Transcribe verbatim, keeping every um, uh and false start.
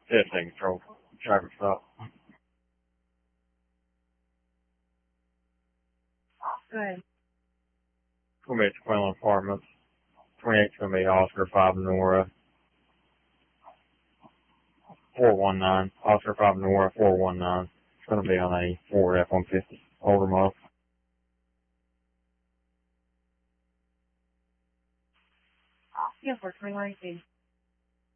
Yeah, taking control. Traffic stop. Go ahead. Gonna be at the Quinlan Apartments. twenty-eight's gonna be Oscar five Nora. four one nine. Oscar five Nora four one nine. It's gonna be on a Ford F one fifty. Older model. Yeah, for twenty-one eighteen.